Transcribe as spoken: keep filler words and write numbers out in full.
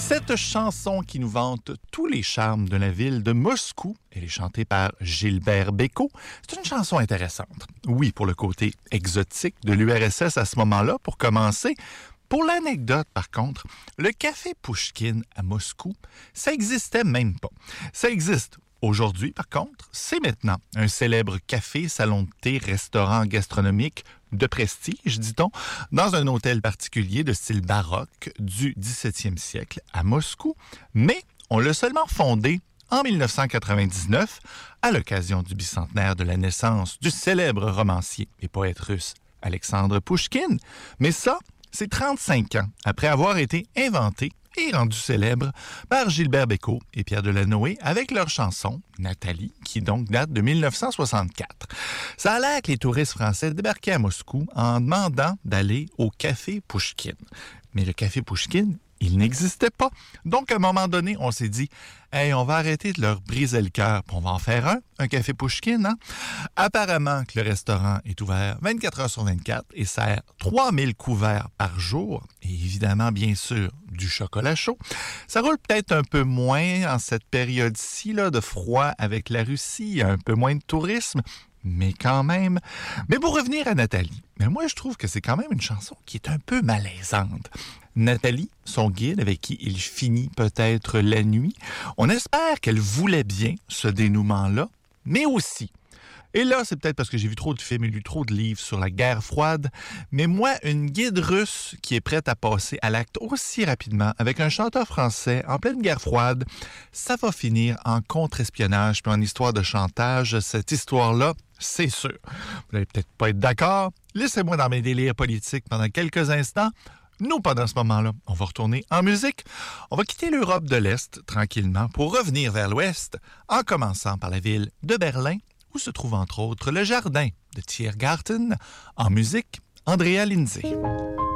Cette chanson qui nous vante tous les charmes de la ville de Moscou, elle est chantée par Gilbert Bécaud. C'est une chanson intéressante. Oui, pour le côté exotique de l'U R S S à ce moment-là, pour commencer. Pour l'anecdote, par contre, le café Pouchkine à Moscou, ça existait même pas. Ça existe aujourd'hui, par contre, c'est maintenant un célèbre café, salon de thé, restaurant gastronomique de prestige, dit-on, dans un hôtel particulier de style baroque du dix-septième siècle à Moscou, mais on l'a seulement fondé en dix-neuf cent quatre-vingt-dix-neuf à l'occasion du bicentenaire de la naissance du célèbre romancier et poète russe Alexandre Pouchkine. Mais ça, c'est trente-cinq ans après avoir été inventé et rendu célèbre par Gilbert Bécaud et Pierre Delanoë avec leur chanson « Nathalie » qui donc date de dix-neuf cent soixante-quatre. Ça a l'air que les touristes français débarquaient à Moscou en demandant d'aller au café Pouchkine. Mais le café Pouchkine, il n'existait pas. Donc, à un moment donné, on s'est dit « Hey, on va arrêter de leur briser le cœur, puis on va en faire un, un café Pouchkine. Hein? » Apparemment que le restaurant est ouvert vingt-quatre heures sur vingt-quatre et sert trois mille couverts par jour. Et évidemment, bien sûr, du chocolat chaud. Ça roule peut-être un peu moins en cette période-ci là, de froid avec la Russie, il y a un peu moins de tourisme. Mais quand même. Mais pour revenir à Nathalie, mais moi je trouve que c'est quand même une chanson qui est un peu malaisante. Nathalie, son guide avec qui il finit peut-être la nuit, on espère qu'elle voulait bien ce dénouement-là, mais aussi. Et là, c'est peut-être parce que j'ai vu trop de films et lu trop de livres sur la guerre froide, mais moi, une guide russe qui est prête à passer à l'acte aussi rapidement avec un chanteur français en pleine guerre froide, ça va finir en contre-espionnage puis en histoire de chantage. Cette histoire-là, c'est sûr. Vous n'allez peut-être pas être d'accord. Laissez-moi dans mes délires politiques pendant quelques instants. Nous, pendant ce moment-là, on va retourner en musique. On va quitter l'Europe de l'Est tranquillement pour revenir vers l'Ouest, en commençant par la ville de Berlin, où se trouve entre autres le jardin de Tiergarten, en musique, Andrea Lindsay.